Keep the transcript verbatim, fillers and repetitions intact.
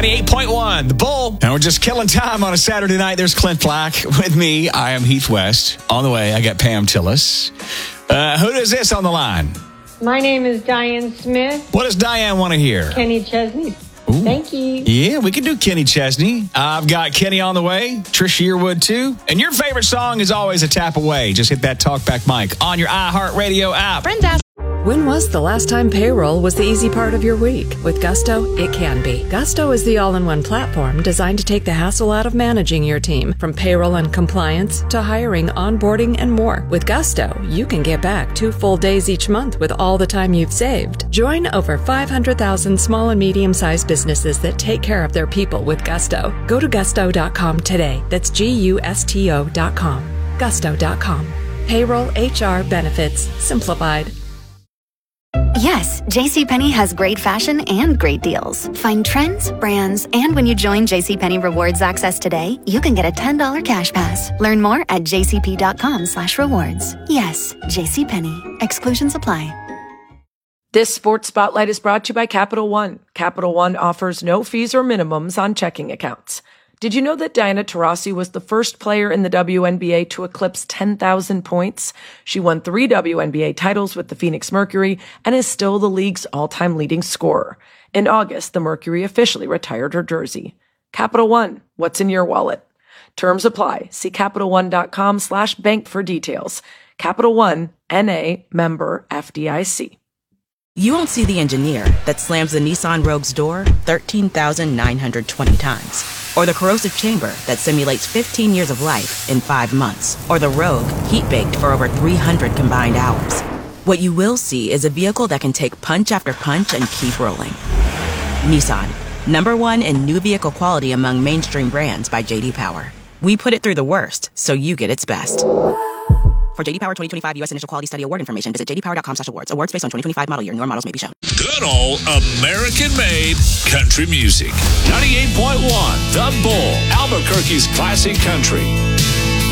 ninety-eight point one, The Bull. And we're just killing time on a Saturday night. There's Clint Black with me. I am Heath West. On the way, I got Pam Tillis. Uh, who is this on the line? My name is Diane Smith. What does Diane want to hear? Kenny Chesney. Ooh. Thank you. Yeah, we can do Kenny Chesney. I've got Kenny on the way. Trisha Yearwood, too. And your favorite song is always a tap away. Just hit that talkback mic on your iHeartRadio app. Brenda. When was the last time payroll was the easy part of your week? With Gusto, it can be. Gusto is the all-in-one platform designed to take the hassle out of managing your team, from payroll and compliance to hiring, onboarding, and more. With Gusto, you can get back two full days each month with all the time you've saved. Join over five hundred thousand small and medium-sized businesses that take care of their people with Gusto. Go to gusto dot com today. That's G U S T O dot com. gusto dot com. Payroll, H R, benefits, simplified. Yes, JCPenney has great fashion and great deals. Find trends, brands, and when you join JCPenney Rewards Access today, you can get a ten dollars cash pass. Learn more at jcp.com slash rewards. Yes, JCPenney. Exclusions apply. This Sports Spotlight is brought to you by Capital One. Capital One offers no fees or minimums on checking accounts. Did you know that Diana Taurasi was the first player in the W N B A to eclipse ten thousand points? She won three W N B A titles with the Phoenix Mercury and is still the league's all-time leading scorer. In August, the Mercury officially retired her jersey. Capital One, what's in your wallet? Terms apply. See CapitalOne.com slash bank for details. Capital One, N A, member F D I C. You won't see the engineer that slams the Nissan Rogue's door thirteen thousand nine hundred twenty times. Or the corrosive chamber that simulates fifteen years of life in five months. Or the Rogue heat-baked for over three hundred combined hours. What you will see is a vehicle that can take punch after punch and keep rolling. Nissan, number one in new vehicle quality among mainstream brands by J D Power. We put it through the worst, so you get its best. For J D Power twenty twenty-five U S Initial Quality Study Award information, visit j d power dot com slash awards. Awards based on twenty twenty-five model year. Newer models may be shown. Good old American-made country music. ninety-eight point one, The Bull, Albuquerque's classic country.